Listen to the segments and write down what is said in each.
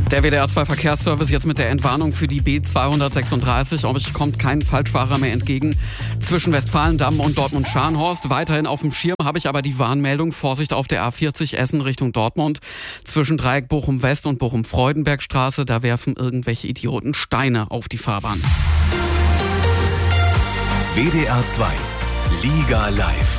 Der WDR 2 Verkehrsservice jetzt mit der Entwarnung für die B236. Euch kommt kein Falschfahrer mehr entgegen zwischen Westfalendamm und Dortmund-Scharnhorst. Weiterhin auf dem Schirm habe ich aber die Warnmeldung. Vorsicht auf der A40 Essen Richtung Dortmund. Zwischen Dreieck Bochum-West und Bochum-Freudenbergstraße. Da werfen irgendwelche Idioten Steine auf die Fahrbahn. WDR 2 Liga Live.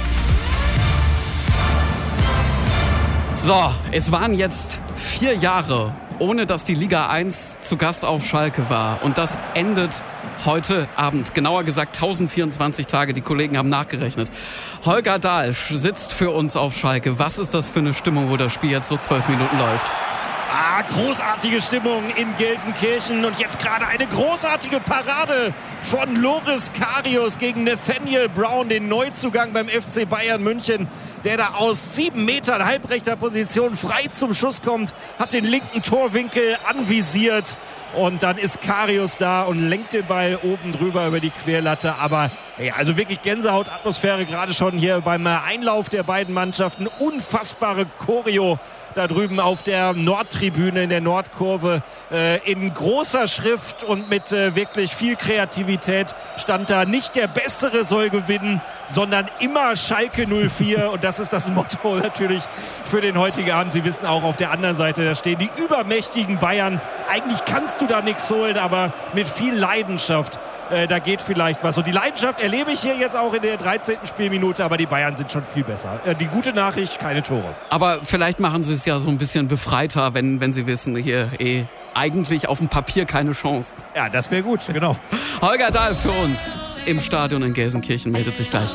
So, es waren jetzt 4 Jahre, ohne dass die Liga 1 zu Gast auf Schalke war. Und das endet heute Abend. Genauer gesagt 1024 Tage. Die Kollegen haben nachgerechnet. Holger Dahlsch sitzt für uns auf Schalke. Was ist das für eine Stimmung, wo das Spiel jetzt so 12 Minuten läuft? Großartige Stimmung in Gelsenkirchen und jetzt gerade eine großartige Parade von Loris Karius gegen Nathaniel Brown, den Neuzugang beim FC Bayern München, der da aus 7 Metern halbrechter Position frei zum Schuss kommt, hat den linken Torwinkel anvisiert und dann ist Karius da und lenkt den Ball oben drüber über die Querlatte. Aber hey, also wirklich Gänsehautatmosphäre gerade schon hier beim Einlauf der beiden Mannschaften. Unfassbare Choreo da drüben auf der Nordtribüne in der Nordkurve. In großer Schrift und mit wirklich viel Kreativität stand da: nicht der Bessere soll gewinnen, sondern immer Schalke 04. Und das ist das Motto natürlich für den heutigen Abend. Sie wissen auch, auf der anderen Seite, da stehen die übermächtigen Bayern. Eigentlich kannst du da nichts holen, aber mit viel Leidenschaft, da geht vielleicht was. Und die Leidenschaft erlebe ich hier jetzt auch in der 13. Spielminute, aber die Bayern sind schon viel besser. Die gute Nachricht: keine Tore. Aber vielleicht machen sie es ja so ein bisschen befreiter, wenn sie wissen, hier eigentlich auf dem Papier keine Chance. Ja, das wäre gut, genau. Holger Dahl für uns im Stadion in Gelsenkirchen meldet sich gleich.